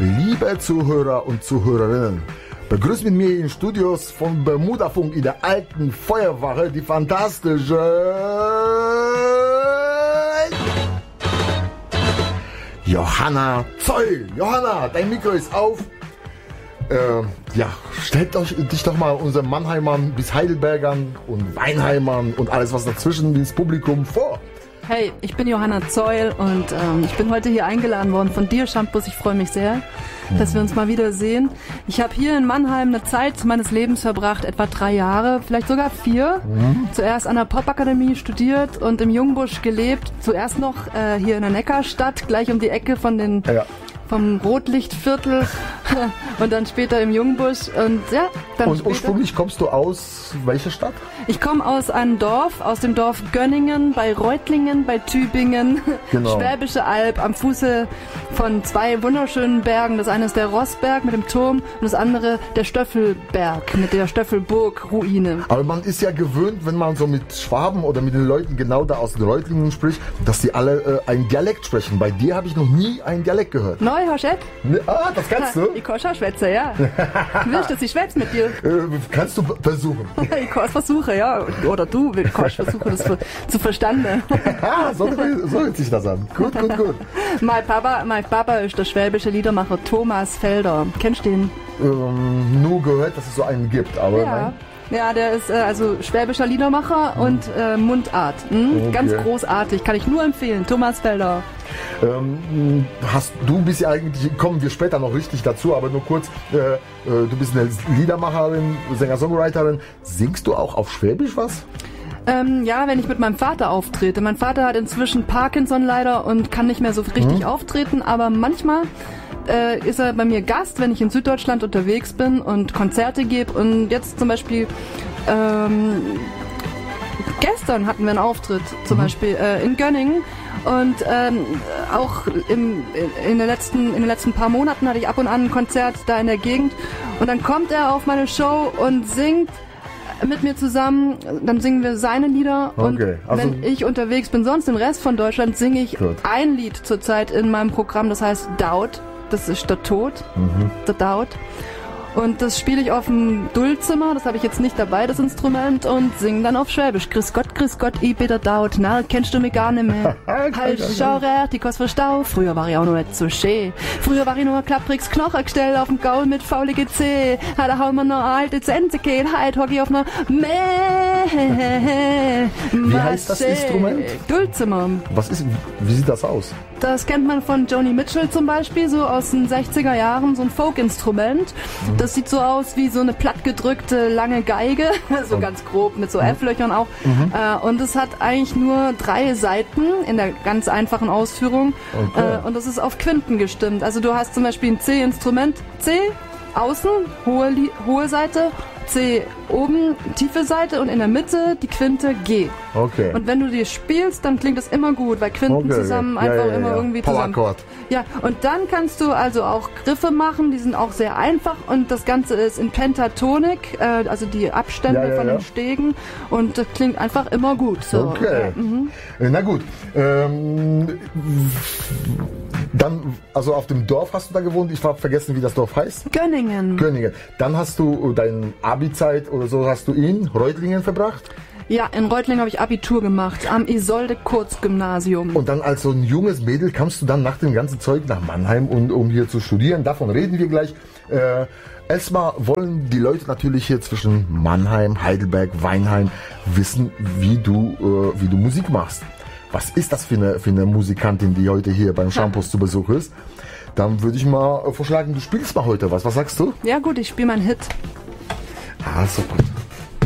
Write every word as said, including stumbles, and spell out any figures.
Liebe Zuhörer und Zuhörerinnen, begrüßt mit mir in den Studios von Bermudafunk in der alten Feuerwache die fantastische Johanna Zoll. Johanna, dein Mikro ist auf. Äh, ja, stellt euch, dich doch mal unseren Mannheimern bis Heidelbergern und Weinheimern und alles was dazwischen ins Publikum vor. Hey, ich bin Johanna Zoll und ähm, ich bin heute hier eingeladen worden von dir, Shampoos. Ich freue mich sehr, dass wir uns mal wieder sehen. Ich habe hier in Mannheim eine Zeit meines Lebens verbracht, etwa drei Jahre, vielleicht sogar vier. Mhm. Zuerst an der Popakademie studiert und im Jungbusch gelebt. Zuerst noch äh, hier in der Neckarstadt, gleich um die Ecke von den... Ja. vom Rotlichtviertel und dann später im Jungbusch und ja, dann Und später. ursprünglich kommst du aus welcher Stadt? Ich komme aus einem Dorf, aus dem Dorf Gönningen bei Reutlingen, bei Tübingen, genau. Schwäbische Alb, am Fuße von zwei wunderschönen Bergen. Das eine ist der Rossberg mit dem Turm und das andere der Stöffelberg mit der Stöffelburg-Ruine. Aber man ist ja gewöhnt, wenn man so mit Schwaben oder mit den Leuten genau da aus den Reutlingen spricht, dass die alle äh, einen Dialekt sprechen. Bei dir habe ich noch nie einen Dialekt gehört. Neu, hast du? Ne, ah, das kannst du? Ich kann schon schwätzen, ja. Willst du, dass ich schwätze mit dir? Äh, kannst du versuchen. Ich kann es versuchen, ja. Oder du kannst versuchen, das zu verstanden. so, so hört sich das an. Gut, gut, gut. Mein Papa, mein Papa ist der schwäbische Liedermacher Thomas Felder. Kennst du den? Ähm, nur gehört, dass es so einen gibt, aber ja. nein. Ja, der ist äh, also schwäbischer Liedermacher mhm. und äh, Mundart. Hm? Okay. Ganz großartig, kann ich nur empfehlen. Thomas Felder. Ähm, hast du bist ja eigentlich, kommen wir später noch richtig dazu, aber nur kurz, äh, äh, du bist eine Liedermacherin, Sänger-Songwriterin. Singst du auch auf Schwäbisch was? Ähm, ja, wenn ich mit meinem Vater auftrete. Mein Vater hat inzwischen Parkinson leider und kann nicht mehr so richtig mhm. auftreten, aber manchmal äh, ist er bei mir Gast, wenn ich in Süddeutschland unterwegs bin und Konzerte gebe. Und jetzt zum Beispiel ähm, gestern hatten wir einen Auftritt, zum mhm. Beispiel äh, in Gönningen. Und ähm, auch im, in, den letzten, in den letzten paar Monaten hatte ich ab und an ein Konzert da in der Gegend. Und dann kommt er auf meine Show und singt mit mir zusammen, dann singen wir seine Lieder. Okay. Und also wenn ich unterwegs bin, sonst im Rest von Deutschland, singe ich gut. ein Lied zurzeit in meinem Programm, das heißt Daut. Das ist der Tod, mhm. der Daut. Und das spiele ich auf dem Duldzimmer, das habe ich jetzt nicht dabei, das Instrument, und singe dann auf Schwäbisch. Grüß Gott, grüß Gott, ich bin der Daut, na, kennst du mich gar nicht mehr. Halt, schau, die Kost verstau. Früher war ich auch noch nicht so schön. Früher war ich nur ein klappriges Knochergestell auf dem Gaul mit faulige Zeh. Ha, da haben wir noch alte Zente gehen, halt, hock ich auf einer Mäh. Wie heißt das Instrument? Duldzimmer. Was ist, wie sieht das aus? Das kennt man von Joni Mitchell zum Beispiel, so aus den sechziger Jahren, so ein Folk-Instrument. Mhm. Das sieht so aus wie so eine plattgedrückte lange Geige, so ganz grob mit so F-Löchern auch. Mhm. Äh, und es hat eigentlich nur drei Seiten in der ganz einfachen Ausführung. Okay. Äh, und das ist auf Quinten gestimmt. Also du hast zum Beispiel ein C-Instrument, C, außen, hohe, Li- hohe Seite, C oben, tiefe Seite und in der Mitte die Quinte G. Okay. Und wenn du die spielst, dann klingt das immer gut, weil Quinten okay, zusammen okay. einfach ja, ja, immer ja. irgendwie zusammen. Powerchord. Ja, und dann kannst du also auch Griffe machen, die sind auch sehr einfach und das Ganze ist in Pentatonik, äh, also die Abstände ja, ja, von ja. den Stegen, und das klingt einfach immer gut. So. Okay. Ja, mhm. Na gut. Ähm, dann, also auf dem Dorf hast du da gewohnt, ich habe vergessen, wie das Dorf heißt. Gönningen. Gönningen. Dann hast du deine Abi-Zeit oder so, hast du in Reutlingen verbracht? Ja, in Reutlingen habe ich Abitur gemacht, am Isolde-Kurz-Gymnasium. Und dann als so ein junges Mädel kamst du dann nach dem ganzen Zeug nach Mannheim, und, um hier zu studieren. Davon reden wir gleich. Äh, erstmal wollen die Leute natürlich hier zwischen Mannheim, Heidelberg, Weinheim wissen, wie du, äh, wie du Musik machst. Was ist das für eine, für eine Musikantin, die heute hier beim Shampoos zu Besuch ist? Dann würde ich mal vorschlagen, du spielst mal heute was. Was sagst du? Ja gut, ich spiele meinen Hit. Ah, so gut.